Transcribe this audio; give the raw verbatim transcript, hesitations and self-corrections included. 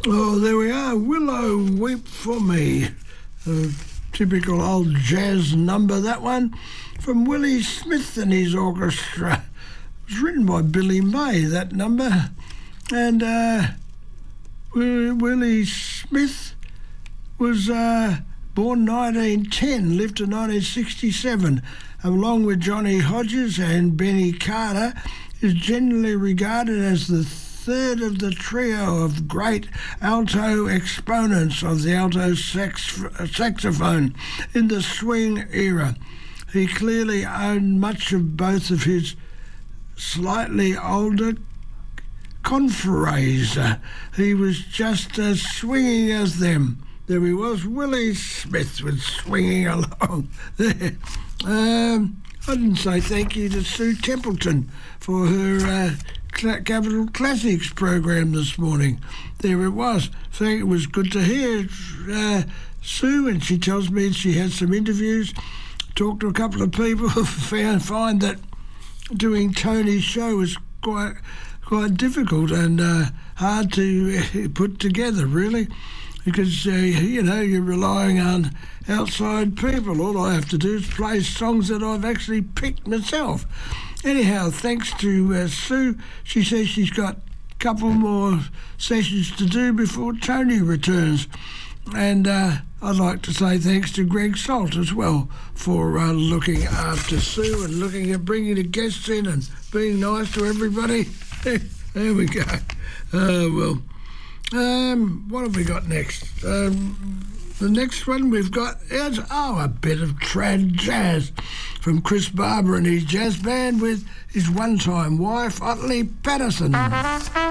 Oh, there we are. Willow, Weep for Me. A typical old jazz number, that one, from Willie Smith and his orchestra. It was written by Billy May, that number. And uh, Willie Smith was uh, born nineteen ten, lived to nineteen sixty-seven. Along with Johnny Hodges and Benny Carter, is generally regarded as the third of the trio of great alto exponents of the alto sax- saxophone in the swing era. He clearly owned much of both of his slightly older confreres. He was just as swinging as them. There he was, Willie Smith was swinging along there. Um, I didn't say thank you to Sue Templeton for her uh, Cl- Capital Classics program this morning. There it was. So it was good to hear uh, Sue, and she tells me she had some interviews, talked to a couple of people, found find that doing Tony's show was quite quite difficult and uh, hard to uh, put together, really, because uh, you know you're relying on outside people. All I have to do is play songs that I've actually picked myself. Anyhow, thanks to uh, Sue. She says she's got a couple more sessions to do before Tony returns. And uh, I'd like to say thanks to Greg Salt as well for uh, looking after Sue and looking at bringing the guests in and being nice to everybody. There we go. Uh, well, um, what have we got next? Um, the next one we've got is, oh, a bit of trad jazz from Chris Barber and his jazz band with his one-time wife, Otley Patterson.